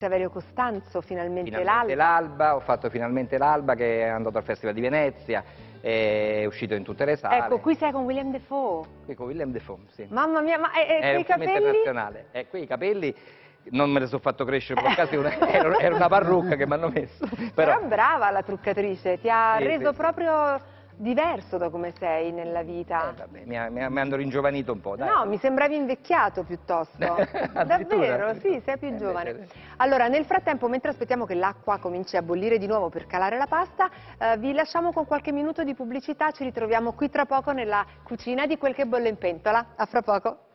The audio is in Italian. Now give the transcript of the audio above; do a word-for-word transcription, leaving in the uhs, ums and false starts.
Saverio Costanzo, finalmente, Finalmente l'alba. l'alba, ho fatto finalmente l'alba che è andato al Festival di Venezia, è uscito in tutte le sale. Ecco, qui sei con Willem Dafoe. Qui con Willem Dafoe, sì. Mamma mia, ma e, e È quei un film capelli? internazionale. E qui i capelli non me li sono fatto crescere per occasione, era, era una parrucca che mi hanno messo. Però, Però brava la truccatrice, ti ha Sì, reso sì, sì. proprio diverso da come sei nella vita. eh, vabbè, mi, ha- mi ha- mi hanno ringiovanito un po', dai. No, mi sembravi invecchiato piuttosto. Davvero, sì, sei più Eh, giovane. invece- Allora, nel frattempo, mentre aspettiamo che l'acqua cominci a bollire di nuovo per calare la pasta, eh, vi lasciamo con qualche minuto di pubblicità, ci ritroviamo qui tra poco nella cucina di Quel che bolle in pentola. A fra poco.